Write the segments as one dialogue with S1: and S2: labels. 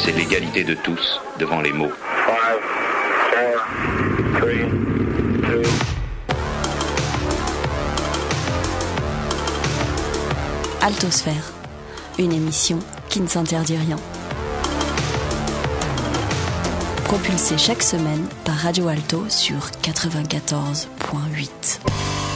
S1: c'est l'égalité de tous devant les mots.
S2: 5, 4, 3, 2.
S3: Altosphère, une émission qui ne s'interdit rien. Propulsée chaque semaine par Radio Alto sur 94.8.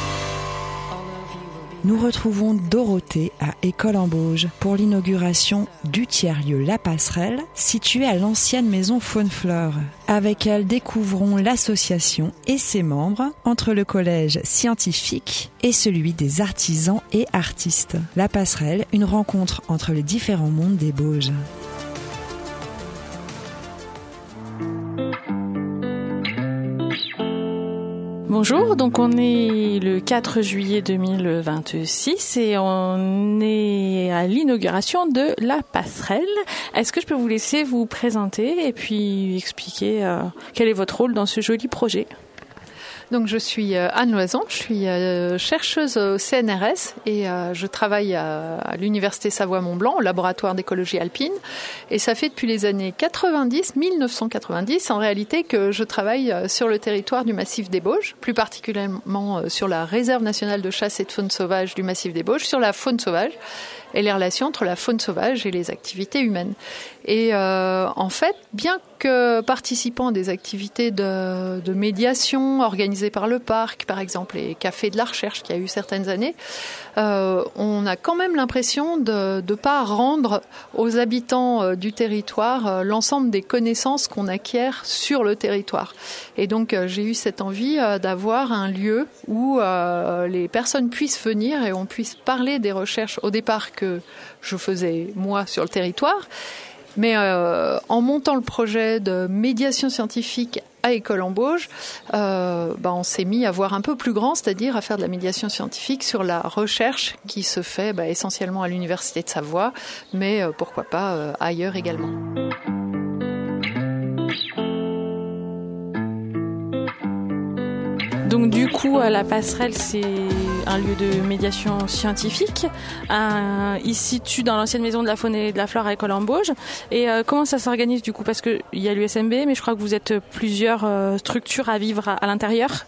S4: Nous retrouvons Dorothée à École-en-Bauge pour l'inauguration du tiers-lieu La Passerelle, situé à l'ancienne maison Faune-Flore. Avec elle, découvrons l'association et ses membres entre le collège scientifique et celui des artisans et artistes. La Passerelle, une rencontre entre les différents mondes des Bauges.
S5: Bonjour, donc on est le 4 juillet 2026 et on est à l'inauguration de La Passerelle. Est-ce que je peux vous laisser vous présenter et puis expliquer quel est votre rôle dans ce joli projet ?
S6: Donc je suis Anne Loison, je suis chercheuse au CNRS et je travaille à l'Université Savoie-Mont-Blanc au laboratoire d'écologie alpine. Et ça fait depuis les années 1990 en réalité, que je travaille sur le territoire du massif des Bauges, plus particulièrement sur la réserve nationale de chasse et de faune sauvage du massif des Bauges, sur la faune sauvage et les relations entre la faune sauvage et les activités humaines. Et en fait, bien que participant à des activités de médiation organisées par le parc, par exemple, et Café de la Recherche, qu'il y a eu certaines années, on a quand même l'impression de ne pas rendre aux habitants du territoire l'ensemble des connaissances qu'on acquiert sur le territoire. Et donc, j'ai eu cette envie d'avoir un lieu où les personnes puissent venir et on puisse parler des recherches au départ que je faisais moi sur le territoire. Mais en montant le projet de médiation scientifique à École-en-Bauge, on s'est mis à voir un peu plus grand, c'est-à-dire à faire de la médiation scientifique sur la recherche qui se fait essentiellement à l'Université de Savoie, mais pourquoi pas ailleurs également.
S5: Donc du coup, La Passerelle, c'est un lieu de médiation scientifique. Il se situe dans l'ancienne maison de la faune et de la flore à École-en-Bauge. Et comment ça s'organise du coup ? Parce qu'il y a l'USMB, mais je crois que vous êtes plusieurs structures à vivre à l'intérieur.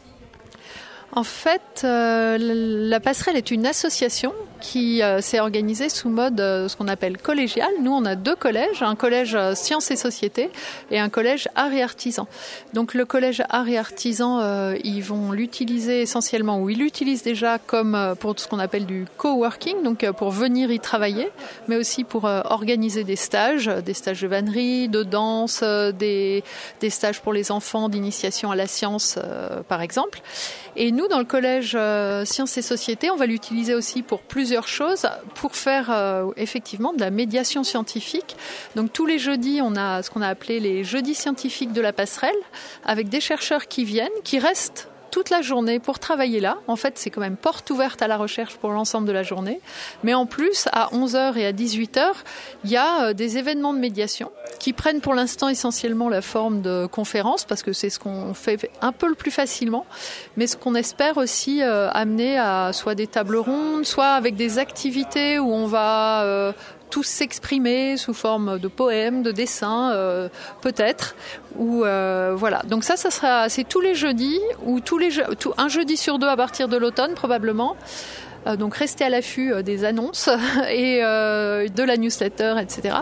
S6: En fait, La Passerelle est une association qui s'est organisée sous mode ce qu'on appelle collégial. Nous, on a deux collèges, un collège sciences et société et un collège arts et artisans. Donc le collège arts et artisans, ils vont l'utiliser essentiellement, ou ils l'utilisent déjà comme pour ce qu'on appelle du coworking, donc pour venir y travailler, mais aussi pour organiser des stages de vannerie, de danse, des stages pour les enfants d'initiation à la science, par exemple. Et nous, dans le collège Sciences et Société, on va l'utiliser aussi pour plusieurs choses, pour faire effectivement de la médiation scientifique. Donc tous les jeudis, on a ce qu'on a appelé les jeudis scientifiques de La Passerelle, avec des chercheurs qui viennent, qui restent toute la journée pour travailler là. En fait, c'est quand même porte ouverte à la recherche pour l'ensemble de la journée. Mais en plus, à 11h et à 18h, il y a des événements de médiation qui prennent pour l'instant essentiellement la forme de conférences, parce que c'est ce qu'on fait un peu le plus facilement, mais ce qu'on espère aussi amener à soit des tables rondes, soit avec des activités où on va tous s'exprimer sous forme de poèmes, de dessins, peut-être. Ou voilà. Donc c'est tous les jeudis, ou un jeudi sur deux à partir de l'automne probablement. Donc restez à l'affût des annonces et de la newsletter, etc.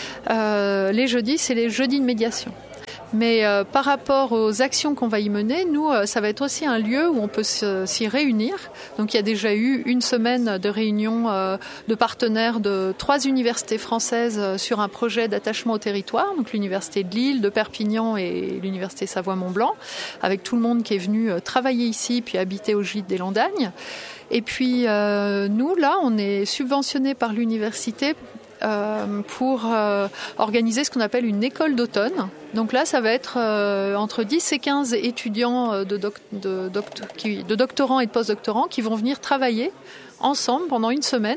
S6: Les jeudis, c'est les jeudis de médiation. Mais par rapport aux actions qu'on va y mener, nous, ça va être aussi un lieu où on peut s'y réunir. Donc il y a déjà eu une semaine de réunion de partenaires de 3 universités françaises sur un projet d'attachement au territoire, donc l'université de Lille, de Perpignan et l'université Savoie-Mont-Blanc, avec tout le monde qui est venu travailler ici puis habiter au Gîte des Landagnes. Et puis nous, là, on est subventionnés par l'université pour organiser ce qu'on appelle une école d'automne. Donc là, ça va être entre 10 et 15 étudiants de doctorants et de post-doctorants qui vont venir travailler ensemble pendant une semaine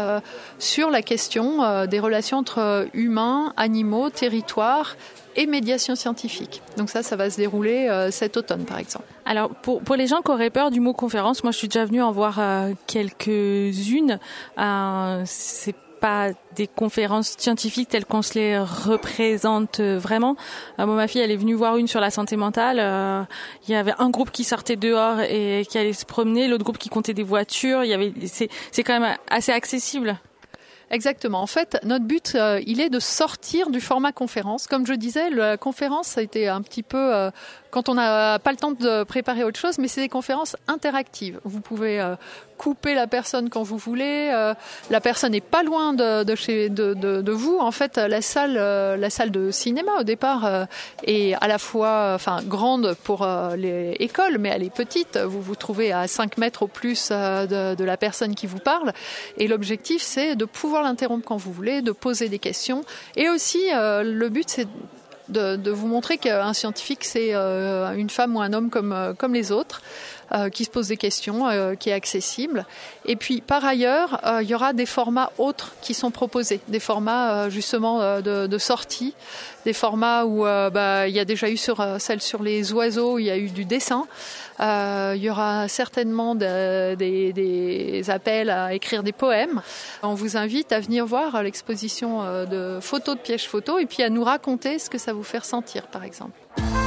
S6: sur la question des relations entre humains, animaux, territoires et médiation scientifique. Donc ça va se dérouler cet automne, par exemple.
S5: Alors, pour les gens qui auraient peur du mot conférence, moi je suis déjà venue en voir quelques-unes. C'est pas des conférences scientifiques telles qu'on se les représente vraiment. Ma fille, elle est venue voir une sur la santé mentale. Il y avait un groupe qui sortait dehors et qui allait se promener, l'autre groupe qui comptait des voitures. C'est quand même assez accessible.
S6: Exactement. En fait, notre but, il est de sortir du format conférence. Comme je disais, la conférence, ça a été un petit peu quand on n'a pas le temps de préparer autre chose, mais c'est des conférences interactives. Vous pouvez couper la personne quand vous voulez. La personne n'est pas loin de vous. En fait, la salle de cinéma au départ est à la fois, grande pour les écoles, mais elle est petite. Vous vous trouvez à 5 mètres au plus de la personne qui vous parle. Et l'objectif, c'est de pouvoir l'interrompre quand vous voulez, de poser des questions. Et aussi, le but, c'est de vous montrer qu'un scientifique, c'est une femme ou un homme comme les autres, qui se pose des questions, qui est accessible. Et puis, par ailleurs, il y aura des formats autres qui sont proposés, des formats justement de sortie, des formats où il y a déjà eu celle sur les oiseaux, il y a eu du dessin. Il y aura certainement des appels à écrire des poèmes. On vous invite à venir voir l'exposition de photos de pièges photos et puis à nous raconter ce que ça vous fait ressentir, par exemple.